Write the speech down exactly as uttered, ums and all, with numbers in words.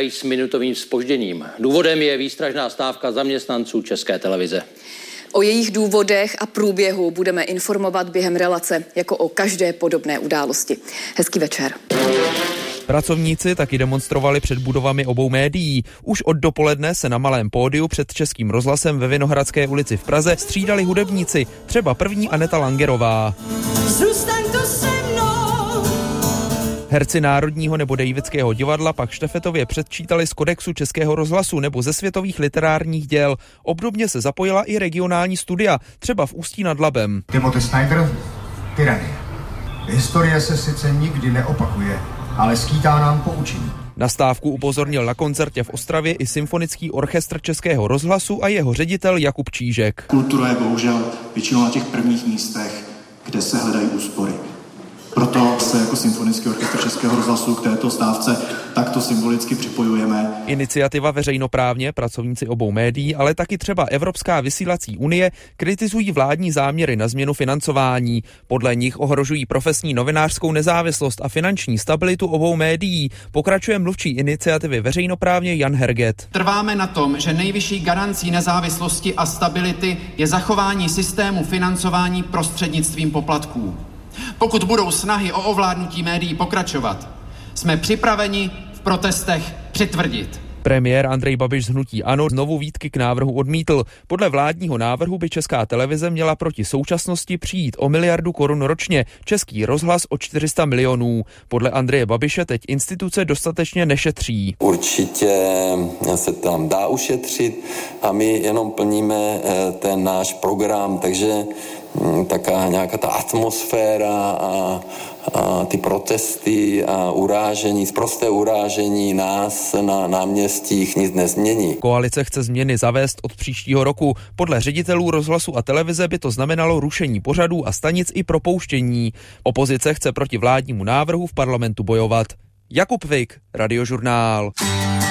probíhají s minutovým zpožděním. Důvodem je výstražná stávka zaměstnanců České televize. O jejich důvodech a průběhu budeme informovat během relace, jako o každé podobné události. Hezký večer. Pracovníci taky demonstrovali před budovami obou médií. Už od dopoledne se na malém pódiu před Českým rozhlasem ve Vinohradské ulici v Praze střídali hudebníci, třeba první Aneta Langerová. Zůstaň tu se mnou. Herci Národního nebo Davidského divadla pak štafetově předčítali z kodexu Českého rozhlasu nebo ze světových literárních děl. Obdobně se zapojila i regionální studia, třeba v Ústí nad Labem. Timothy Snyder, Tyranie. Historie se sice nikdy neopakuje, ale skýtá nám poučení. Na stávku upozornil na koncertě v Ostravě i Symfonický orchestr Českého rozhlasu a jeho ředitel Jakub Čížek. Kultura je bohužel většinou na těch prvních místech, kde se hledají úspory. Proto se jako Symfonický orchestr Českého rozhlasu k této stávce takto symbolicky připojujeme. Iniciativa veřejnoprávně, pracovníci obou médií, ale taky třeba Evropská vysílací unie kritizují vládní záměry na změnu financování. Podle nich ohrožují profesní novinářskou nezávislost a finanční stabilitu obou médií. Pokračuje mluvčí iniciativy veřejnoprávně Jan Herget. Trváme na tom, že nejvyšší garancí nezávislosti a stability je zachování systému financování prostřednictvím poplatků. Pokud budou snahy o ovládnutí médií pokračovat, jsme připraveni v protestech přitvrdit. Premiér Andrej Babiš z hnutí ANO znovu výtky k návrhu odmítl. Podle vládního návrhu by Česká televize měla proti současnosti přijít o miliardu korun ročně, Český rozhlas o čtyři sta milionů. Podle Andreje Babiše teď instituce dostatečně nešetří. Určitě se tam dá ušetřit a my jenom plníme ten náš program, takže taká nějaká ta atmosféra a, a ty protesty a urážení, sprosté urážení nás na náměstích nic nezmění. Koalice chce změny zavést od příštího roku. Podle ředitelů rozhlasu a televize by to znamenalo rušení pořadů a stanic i propouštění. Opozice chce proti vládnímu návrhu v parlamentu bojovat. Jakub Vik, Radiožurnál.